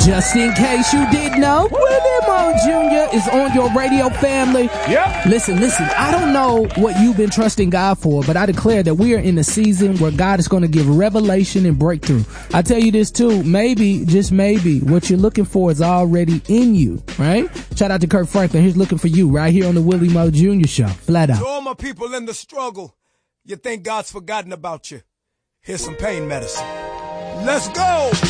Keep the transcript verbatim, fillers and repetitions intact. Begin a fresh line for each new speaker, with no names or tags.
Just in case you didn't know, Willie Mo Junior is on your radio family.
Yep.
Listen, listen, I don't know what you've been trusting God for, but I declare that we are in a season where God is going to give revelation and breakthrough. I tell you this too, maybe, just maybe, what you're looking for is already in you, right? Shout out to Kirk Franklin. He's looking for you right here on the Willie Mo Junior Show. Flat out.
To all my people in the struggle, you think God's forgotten about you. Here's some pain medicine. Let's go!